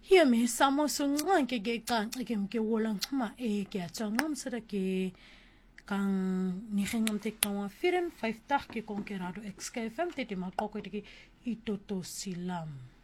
Ia me samo sunga ke ke wolang ma ke atong sara ke kang ni hengam te kawa firen 5 tak ke konkerado XKFM te makoko te itoto silam.